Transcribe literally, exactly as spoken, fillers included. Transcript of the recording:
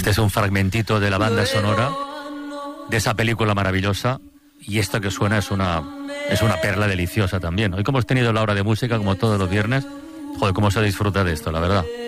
Este es un fragmentito de la banda sonora de esa película maravillosa, y esto que suena es una, es una perla deliciosa también. Hoy, como hemos tenido la hora de música, como todos los viernes, joder, cómo se disfruta de esto, la verdad.